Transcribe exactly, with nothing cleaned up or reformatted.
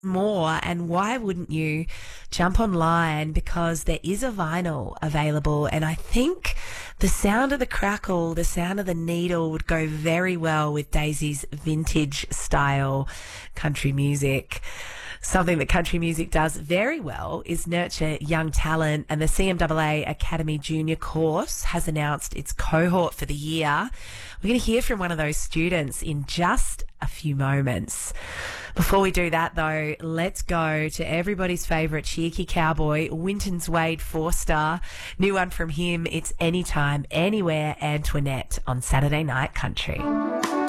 more, and why wouldn't you jump online, because there is a vinyl available, and I think the sound of the crackle, the sound of the needle would go very well with Daisy's vintage style country music. Something that country music does very well is nurture young talent, and the C M A A Academy Junior course has announced its cohort for the year. We're going to hear from one of those students in just a few moments. Before we do that, though, let's go to everybody's favourite cheeky cowboy, Winton's Wade Forster. New one from him, it's Anytime, Anywhere, Antoinette on Saturday Night Country.